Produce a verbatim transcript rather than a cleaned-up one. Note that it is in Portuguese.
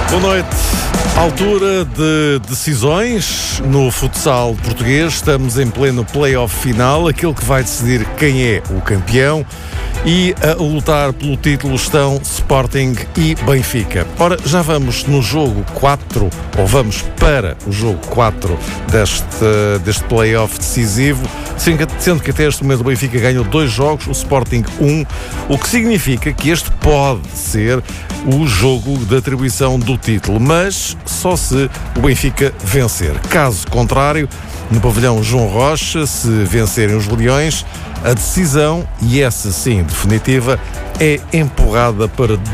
Boa noite. Altura de decisões no futsal português. Estamos em pleno play-off final, aquele que vai decidir quem é o campeão. E a lutar pelo título estão Sporting e Benfica. Ora, já vamos no jogo quatro, ou vamos para o jogo quatro deste, deste play-off decisivo, sendo que até este momento o Benfica ganhou dois jogos, o Sporting um, o que significa que este pode ser o jogo de atribuição do título, mas só se o Benfica vencer. Caso contrário, no pavilhão João Rocha, se vencerem os Leões, a decisão, e essa sim definitiva, é empurrada para